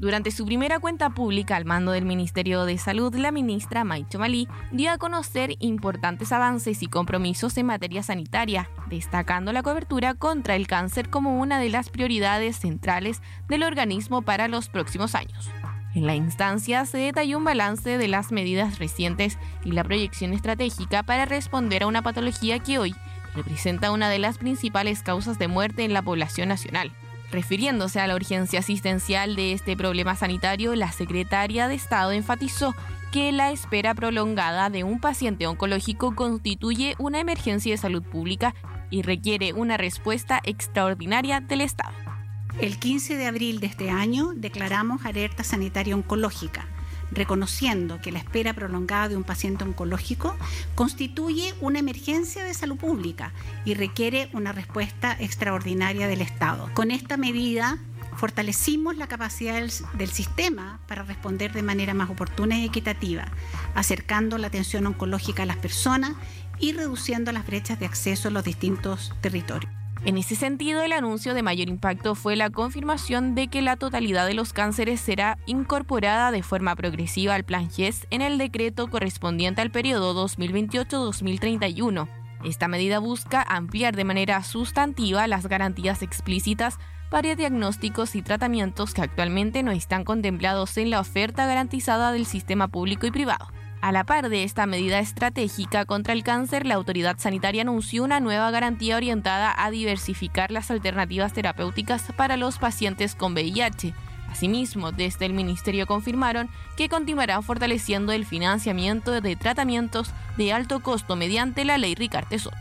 Durante su primera cuenta pública al mando del Ministerio de Salud, la ministra Maicho Malí dio a conocer importantes avances y compromisos en materia sanitaria, destacando la cobertura contra el cáncer como una de las prioridades centrales del organismo para los próximos años. En la instancia se detalló un balance de las medidas recientes y la proyección estratégica para responder a una patología que hoy representa una de las principales causas de muerte en la población nacional. Refiriéndose a la urgencia asistencial de este problema sanitario, la secretaria de Estado enfatizó que la espera prolongada de un paciente oncológico constituye una emergencia de salud pública y requiere una respuesta extraordinaria del Estado. El 15 de abril de este año declaramos alerta sanitaria oncológica, reconociendo que la espera prolongada de un paciente oncológico constituye una emergencia de salud pública y requiere una respuesta extraordinaria del Estado. Con esta medida fortalecimos la capacidad del sistema para responder de manera más oportuna y equitativa, acercando la atención oncológica a las personas y reduciendo las brechas de acceso en los distintos territorios. En ese sentido, el anuncio de mayor impacto fue la confirmación de que la totalidad de los cánceres será incorporada de forma progresiva al Plan GES en el decreto correspondiente al periodo 2028-2031. Esta medida busca ampliar de manera sustantiva las garantías explícitas para diagnósticos y tratamientos que actualmente no están contemplados en la oferta garantizada del sistema público y privado. A la par de esta medida estratégica contra el cáncer, la autoridad sanitaria anunció una nueva garantía orientada a diversificar las alternativas terapéuticas para los pacientes con VIH. Asimismo, desde el Ministerio confirmaron que continuarán fortaleciendo el financiamiento de tratamientos de alto costo mediante la Ley Ricarte Soto.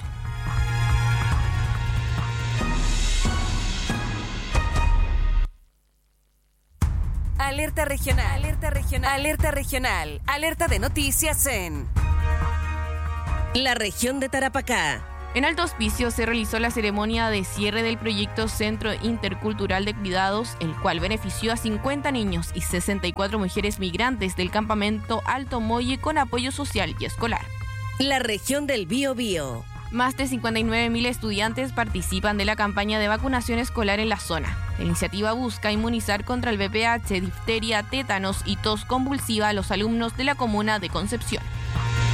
Alerta regional, alerta regional, alerta regional, alerta de noticias en la región de Tarapacá. En Alto Hospicio se realizó la ceremonia de cierre del proyecto Centro Intercultural de Cuidados, el cual benefició a 50 niños y 64 mujeres migrantes del campamento Alto Molle con apoyo social y escolar. La región del Biobío. Más de 59.000 estudiantes participan de la campaña de vacunación escolar en la zona. La iniciativa busca inmunizar contra el VPH, difteria, tétanos y tos convulsiva a los alumnos de la comuna de Concepción.